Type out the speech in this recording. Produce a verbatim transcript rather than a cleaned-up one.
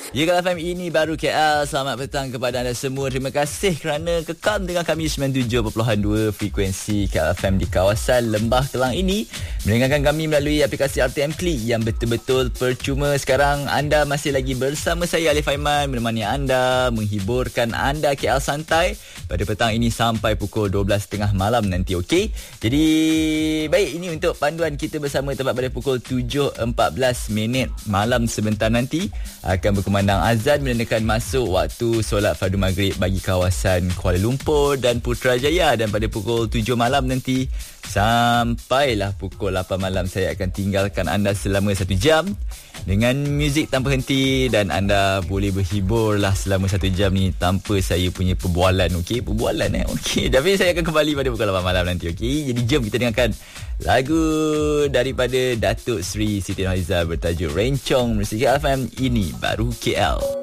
Ya, K L F M ini baru K L. Selamat petang kepada anda semua. Terima kasih kerana kekal dengan kami sembilan puluh tujuh perpuluhan dua frekuensi K L F M di kawasan Lembah Kelang ini. Mendengarkan kami melalui aplikasi R T M Klik yang betul-betul percuma. Sekarang anda masih lagi bersama saya Alif Aiman, menemani anda, menghiburkan anda K L Santai pada petang ini sampai pukul dua belas tiga puluh malam nanti, okey? Jadi baik, ini untuk panduan kita bersama tepat pada pukul tujuh empat belas minit malam sebentar nanti akan berkumandang azan menandakan masuk waktu solat fardu maghrib bagi kawasan Kuala Lumpur dan Putrajaya. Dan pada pukul tujuh malam nanti sampailah pukul lapan malam saya akan tinggalkan anda selama satu jam dengan muzik tanpa henti, dan anda boleh berhibur lah selama satu jam ni tanpa saya punya perbualan. Okey, perbualan eh. Okey, tapi saya akan kembali pada pukul lapan malam nanti. Okey, jadi jom kita dengarkan lagu daripada Datuk Seri Siti Nurhaliza bertajuk Rencong bersama K L F M. Ini baru K L.